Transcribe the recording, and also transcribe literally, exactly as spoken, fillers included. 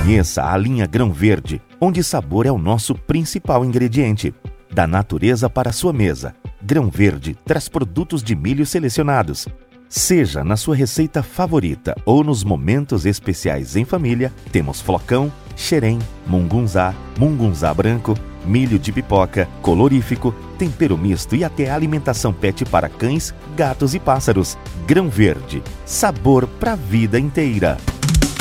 Conheça a linha Grão Verde, onde sabor é o nosso principal ingrediente. Da natureza para a sua mesa, Grão Verde traz produtos de milho selecionados. Seja na sua receita favorita ou nos momentos especiais em família, temos flocão, xerém, mungunzá, mungunzá branco, milho de pipoca, colorífico, tempero misto e até alimentação pet para cães, gatos e pássaros. Grão Verde, sabor para a vida inteira.